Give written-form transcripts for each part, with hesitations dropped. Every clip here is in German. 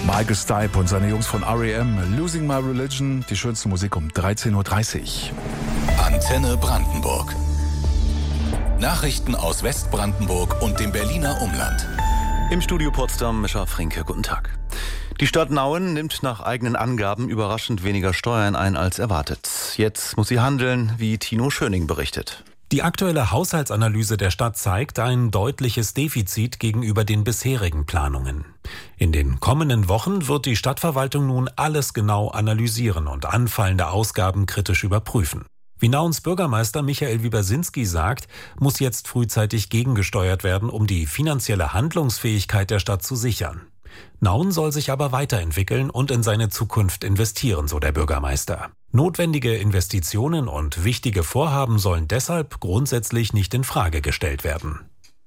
Michael Stipe und seine Jungs von R.E.M. Losing My Religion, die schönste Musik um 13.30 Uhr. Antenne Brandenburg. Nachrichten aus Westbrandenburg und dem Berliner Umland. Im Studio Potsdam, Mischa Frinke, guten Tag. Die Stadt Nauen nimmt nach eigenen Angaben überraschend weniger Steuern ein als erwartet. Jetzt muss sie handeln, wie Tino Schöning berichtet. Die aktuelle Haushaltsanalyse der Stadt zeigt ein deutliches Defizit gegenüber den bisherigen Planungen. In den kommenden Wochen wird die Stadtverwaltung nun alles genau analysieren und anfallende Ausgaben kritisch überprüfen. Wie Nauens Bürgermeister Michael Wiebersinski sagt, muss jetzt frühzeitig gegengesteuert werden, um die finanzielle Handlungsfähigkeit der Stadt zu sichern. Nauen soll sich aber weiterentwickeln und in seine Zukunft investieren, so der Bürgermeister. Notwendige Investitionen und wichtige Vorhaben sollen deshalb grundsätzlich nicht in Frage gestellt werden.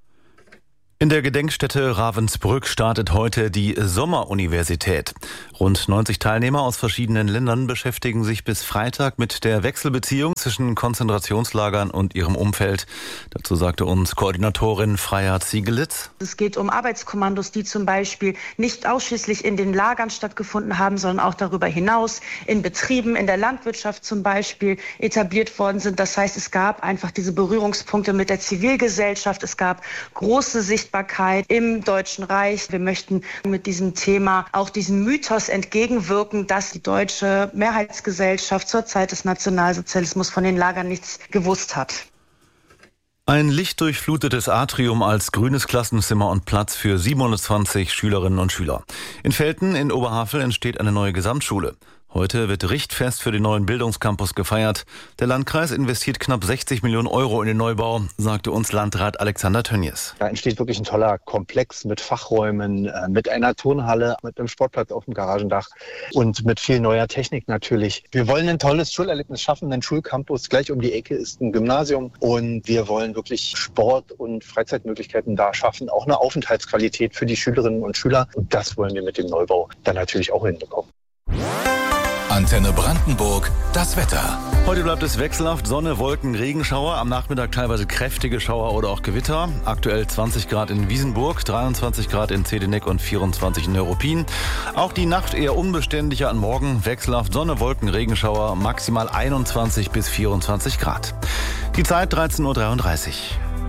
In der Gedenkstätte Ravensbrück startet heute die Sommeruniversität. Rund 90 Teilnehmer aus verschiedenen Ländern beschäftigen sich bis Freitag mit der Wechselbeziehung zwischen Konzentrationslagern und ihrem Umfeld. Dazu sagte uns Koordinatorin Freya Ziegelitz. Es geht um Arbeitskommandos, die zum Beispiel nicht ausschließlich in den Lagern stattgefunden haben, sondern auch darüber hinaus in Betrieben, in der Landwirtschaft zum Beispiel etabliert worden sind. Das heißt, es gab einfach diese Berührungspunkte mit der Zivilgesellschaft. Es gab große Sichtbarkeit im Deutschen Reich. Wir möchten mit diesem Thema auch diesem Mythos entgegenwirken, dass die deutsche Mehrheitsgesellschaft zur Zeit des Nationalsozialismus von den Lagern nichts gewusst hat. Ein lichtdurchflutetes Atrium als grünes Klassenzimmer und Platz für 720 Schülerinnen und Schüler. In Velten in Oberhavel entsteht eine neue Gesamtschule. Heute wird Richtfest für den neuen Bildungscampus gefeiert. Der Landkreis investiert knapp 60 Millionen Euro in den Neubau, sagte uns Landrat Alexander Tönnies. Da entsteht wirklich ein toller Komplex mit Fachräumen, mit einer Turnhalle, mit einem Sportplatz auf dem Garagendach und mit viel neuer Technik natürlich. Wir wollen ein tolles Schulerlebnis schaffen, ein Schulcampus. Gleich um die Ecke ist ein Gymnasium und wir wollen wirklich Sport- und Freizeitmöglichkeiten da schaffen. Auch eine Aufenthaltsqualität für die Schülerinnen und Schüler. Und das wollen wir mit dem Neubau dann natürlich auch hinbekommen. Antenne Brandenburg, das Wetter. Heute bleibt es wechselhaft, Sonne, Wolken, Regenschauer, am Nachmittag teilweise kräftige Schauer oder auch Gewitter. Aktuell 20 Grad in Wiesenburg, 23 Grad in Zedeneck und 24 in Neuruppin. Auch die Nacht eher unbeständiger an Morgen, wechselhaft Sonne, Wolken, Regenschauer, maximal 21 bis 24 Grad. Die Zeit 13.33 Uhr.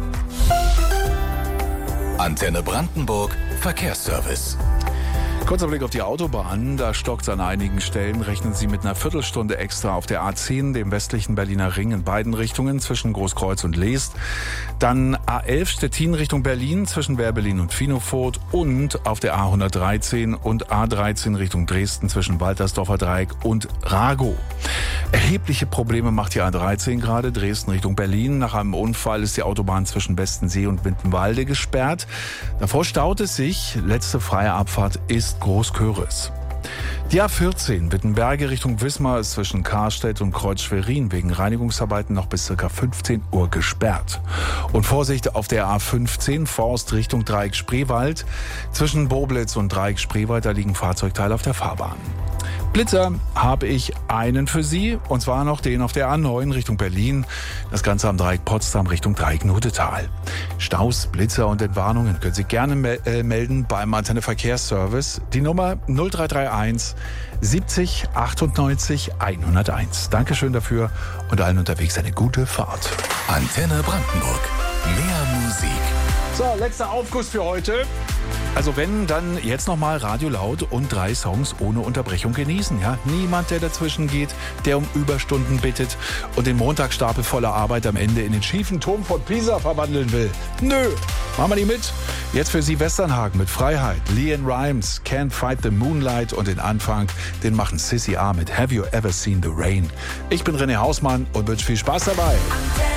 Antenne Brandenburg, Verkehrsservice. Kurzer Blick auf die Autobahn, da stockt es an einigen Stellen. Rechnen Sie mit einer Viertelstunde extra auf der A10, dem westlichen Berliner Ring in beiden Richtungen zwischen Großkreuz und Leest. Dann A11 Stettin Richtung Berlin zwischen Werbelin und Finofurt und auf der A113 und A13 Richtung Dresden zwischen Waltersdorfer Dreieck und Ragow. Erhebliche Probleme macht die A13 gerade, Dresden Richtung Berlin. Nach einem Unfall ist die Autobahn zwischen Bestensee und Mittenwalde gesperrt. Davor staut es sich, letzte freie Abfahrt ist Großköris. Die A14 Wittenberge Richtung Wismar ist zwischen Karstedt und Kreuz-Schwerin wegen Reinigungsarbeiten noch bis ca. 15 Uhr gesperrt. Und Vorsicht auf der A15 Forst Richtung Dreieck Spreewald. Zwischen Boblitz und Dreieck Spreewald, da liegen Fahrzeugteile auf der Fahrbahn. Blitzer habe ich einen für Sie, und zwar noch den auf der A9 Richtung Berlin. Das Ganze am Dreieck Potsdam Richtung Dreieck Nudetal. Staus, Blitzer und Entwarnungen können Sie gerne melden beim Antenne Verkehrsservice. Die Nummer 0331 70 98 101. Dankeschön dafür und allen unterwegs eine gute Fahrt. Antenne Brandenburg. Mehr Musik. So, letzter Aufguss für heute. Also wenn, dann jetzt nochmal Radio laut und 3 Songs ohne Unterbrechung genießen. Ja? Niemand, der dazwischen geht, der um Überstunden bittet und den Montagsstapel voller Arbeit am Ende in den schiefen Turm von Pisa verwandeln will. Nö, machen wir nicht mit. Jetzt für Sie Westernhagen mit Freiheit. LeAnn Rimes, Can't Fight the Moonlight und den Anfang, den machen Sissy A mit Have You Ever Seen the Rain. Ich bin René Hausmann und wünsche viel Spaß dabei.